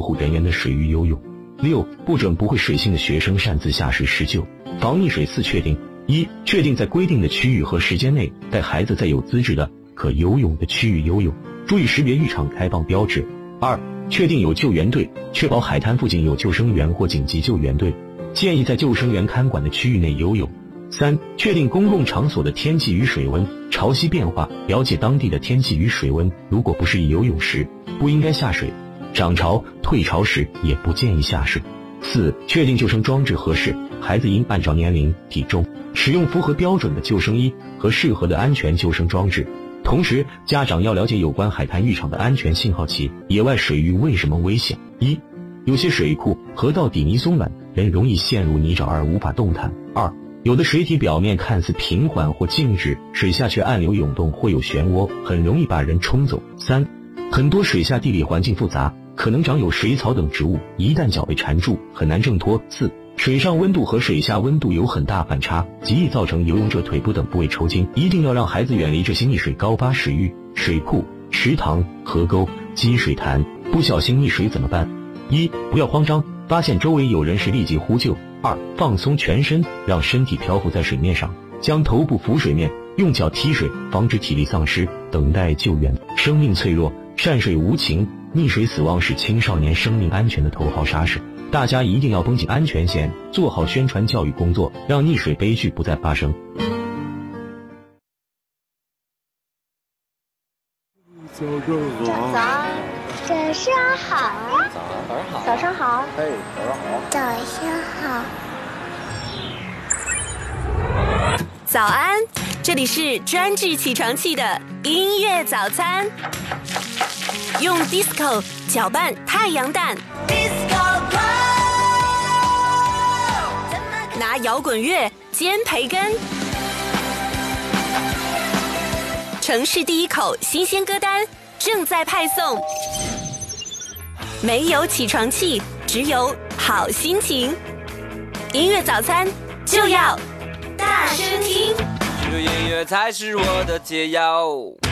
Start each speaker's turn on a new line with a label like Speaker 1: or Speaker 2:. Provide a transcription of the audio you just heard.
Speaker 1: 护人员的水域游泳。6. 不准不会水性的学生擅自下水施救，防溺水。4. 确定1. 确定在规定的区域和时间内带孩子在有资质的可游泳的区域游泳，注意识别浴场开放标志。2. 确定有救援队，确保海滩附近有救生员或紧急救援队，建议在救生员看管的区域内游泳。3. 确定公共场所的天气与水温，潮汐变化，了解当地的天气与水温，如果不适宜游泳时，不应该下水，涨潮、退潮时也不建议下水。4. 确定救生装置合适，孩子应按照年龄、体重，使用符合标准的救生衣和适合的安全救生装置。同时，家长要了解有关海滩浴场的安全信号器。野外水域为什么危险？1. 有些水库、河道底泥松软，人容易陷入泥沼而无法动弹。2. 有的水体表面看似平缓或静止，水下却暗流涌动或有漩涡，很容易把人冲走。3. 很多水下地理环境复杂，可能长有水草等植物，一旦脚被缠住，很难挣脱。4. 水上温度和水下温度有很大反差，极易造成游泳者腿部等部位抽筋。一定要让孩子远离这些溺水高发水域、水库、池塘、河沟、积水潭。不小心溺水怎么办？1. 不要慌张，发现周围有人时立即呼救。2. 放松全身，让身体漂浮在水面上，将头部浮水面，用脚踢水，防止体力丧失，等待救援。生命脆弱，善水无情，溺水死亡是青少年生命安全的头号杀手。大家一定要绷紧安全线，做好宣传教育工作，让溺水悲剧不再发生。
Speaker 2: 早安，
Speaker 3: 早上好呀！
Speaker 2: 早上好，
Speaker 3: 早上好，
Speaker 2: 嘿，早上好，
Speaker 3: 早上好。
Speaker 4: 早安，这里是专治起床气的音乐早餐，用 disco 搅拌太阳蛋，拿摇滚乐煎培根，城市第一口新鲜歌单正在派送。没有起床气，只有好心情。音乐早餐就要大声听，
Speaker 5: 这音乐才是我的解药。